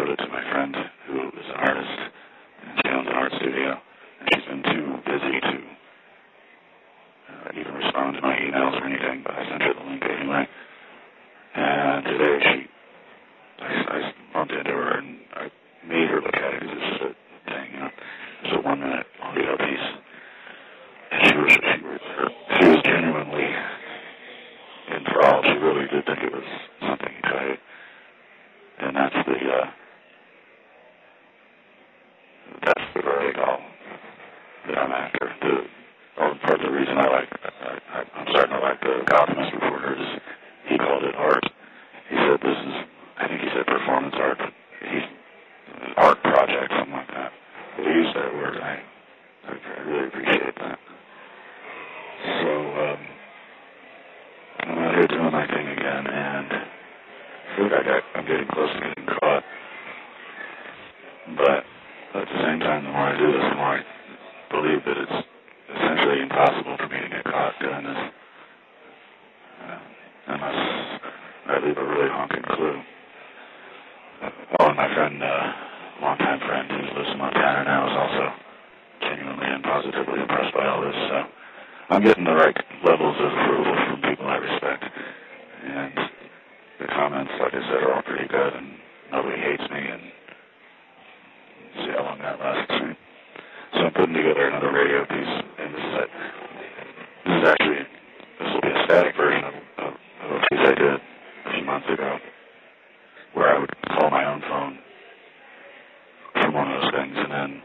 showed it to my friend who is an artist, and she owns an art studio, and she's been too busy to even respond to my emails or anything, but I sent her the link anyway. And today I bumped into her and I made her look at it because it's just a thing, it's a 1 minute audio piece. And she was genuinely enthralled. She really did think it was something tight. And that's the vertigo that I'm after. Part of the reason I'm starting to like the Gothamist reporter is he called it art. He said I think he said performance art, but he's an art project, something like that. But he used that word, and I really appreciate that. So, I'm out here doing my thing again, and I feel like I'm getting close to getting caught. But at the same time, the more I do this, the more I believe that it's essentially impossible for me to get caught doing this. Unless I leave a really honking clue. And my friend, longtime friend who lives in Montana now, is also genuinely and positively impressed by all this. So I'm getting the right levels of approval from people I respect. And the comments, like I said, are all pretty good, and nobody hates me, and see how long that lasts. So I'm putting together another radio piece, and this will be a static version of a piece I did a few months ago, where I would call my own phone from one of those things, and then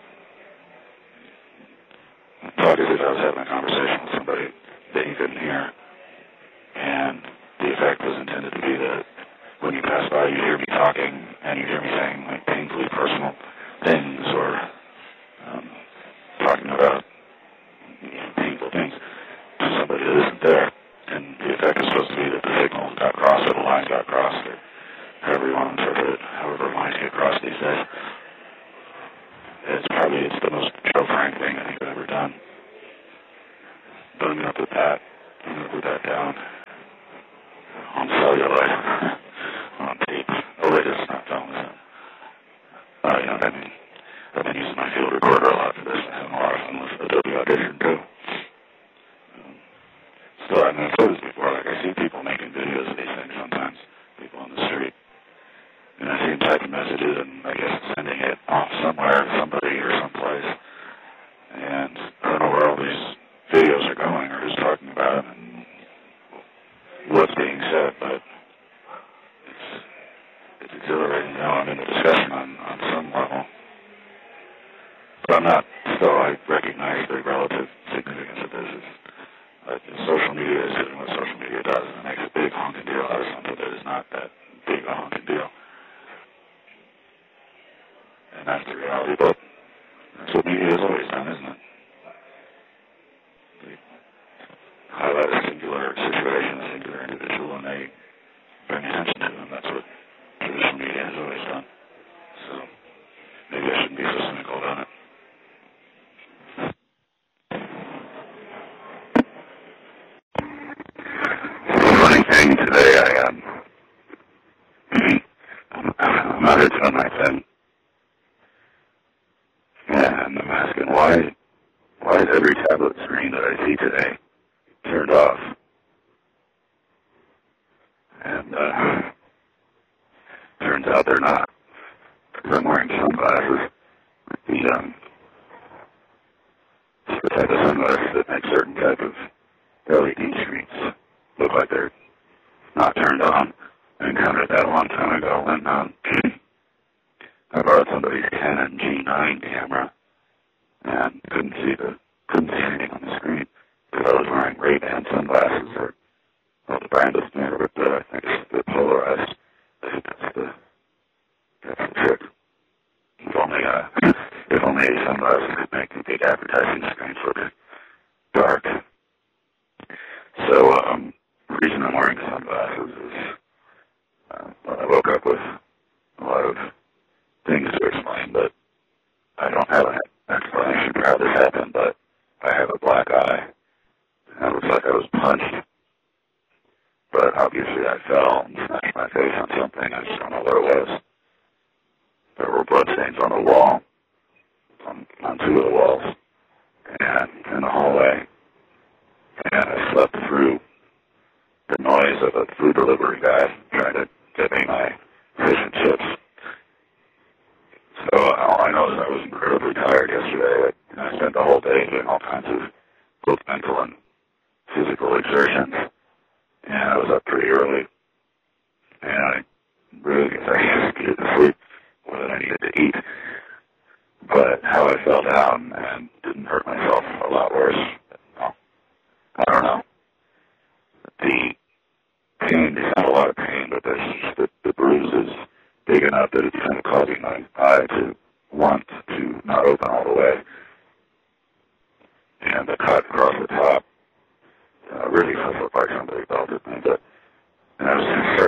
talk as if I was having a conversation with somebody that you couldn't hear. And the effect was intended to be that when you pass by, you hear me talking, and you hear me saying like painfully personal things, or talking about painful things to somebody that isn't there. And the effect is supposed to be that the signal got crossed, or the line got crossed, or however you want to interpret it, however lines get crossed these days. It's the most Joe Frank thing I think I've ever done. But I'm going to put that down on celluloid, on tape. Oh wait, it's not film, is it? I've been using my field recorder a lot for this. I'm having a lot of fun with Adobe Audition too. Still, I've said this before, like I see people making videos of these things sometimes, people on the street. And I see them typing messages and I guess sending it off somewhere to somebody or someplace. And I don't know where all these videos are going or who's talking about them and what's being said, but it's exhilarating to know I'm in a discussion on some level. But I'm not, still I recognize the relative significance of this. Social media is doing what social media does, and it makes a big honking deal out of something that is not that big a honking deal. And that's the reality, but that's what media has always done, isn't it? They highlight a singular situation, a singular individual, and they bring attention to them. That's what traditional media has always done. So maybe I shouldn't be so cynical about it. Funny thing today, I'm out here doing my thing. And I'm asking why is every tablet screen that I see today turned off? And turns out they're not. Because I'm wearing sunglasses. The type of sunglasses that make certain type of LED screens look like they're not turned on. I encountered that a long time ago when I borrowed somebody's Canon G9 camera and couldn't see anything on the screen because I was wearing Ray-Ban sunglasses, or the brand is there, but I think it's the polarized. I think that's the trick. If only sunglasses could make the big advertising screens look dark. So the reason I'm wearing sunglasses is I woke up with a lot of things to explain, but I don't have an explanation for how this happened, but I have a black eye, and it looks like I was punched, but obviously I fell and smashed my face on something. I just don't know what it was. stains on the wall, on two of the walls, and in the hallway. And I slept through the noise of a food delivery guy trying to get me my fish and chips. So all I know is I was incredibly tired yesterday. I spent the whole day doing all kinds of both mental and physical exertions. And I was up pretty early. And I really needed to sleep more than I needed to eat. But how I fell down and didn't hurt myself a lot worse. I don't know. The pain, it's not a lot of pain, but there's just the bruise is big enough that it's kind of causing my eye to want to not open all the way. And the cut across the top really does look like somebody belted me. But and I was